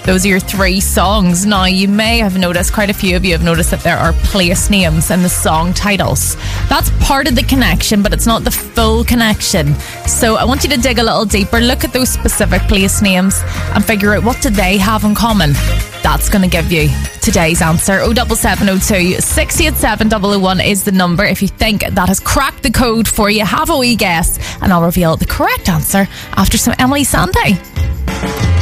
Those are your 3 songs. Now, you may have noticed, quite a few of you have noticed that there are place names in the song titles. That's part of the connection, but it's not the full connection. So I want you to dig a little deeper, look at those specific place names and figure out what do they have in common. That's going to give you today's answer. 07702 687 001 is the number. If you think that has cracked the code for you, have a wee guess and I'll reveal the correct answer after some Emily Sandé.